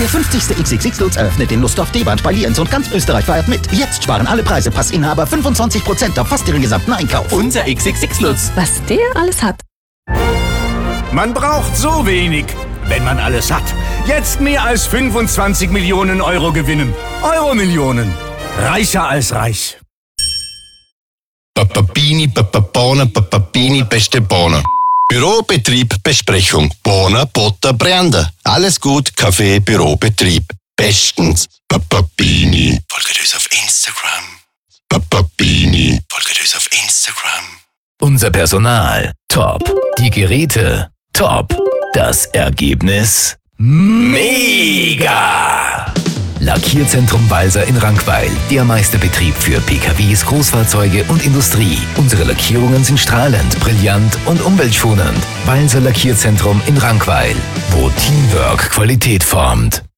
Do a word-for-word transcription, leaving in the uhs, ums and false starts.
Der fünfzigste X X X-Lutz eröffnet den Lusthof D-Band bei Lienz und ganz Österreich feiert mit. Jetzt sparen alle Preisepassinhaber fünfundzwanzig Prozent auf fast ihren gesamten Einkauf. Unser X X X-Lutz. Was der alles hat. Man braucht so wenig, wenn man alles hat. Jetzt mehr als fünfundzwanzig Millionen Euro gewinnen. Euro-Millionen. Reicher als reich. Papapini, Papapona, Papapini, beste Bohne. Bürobetrieb, Besprechung. Bohne, Butter, Brände. Alles gut, Kaffee, Bürobetrieb. Bestens. Papapini. Folgt uns auf Instagram. Papapini. Folgt uns auf Instagram. Unser Personal, top. Die Geräte, top. Das Ergebnis, mega! Lackierzentrum Balser in Rankweil. Der Meisterbetrieb für P K Ws, Großfahrzeuge und Industrie. Unsere Lackierungen sind strahlend, brillant und umweltschonend. Balser Lackierzentrum in Rankweil, wo Teamwork Qualität formt.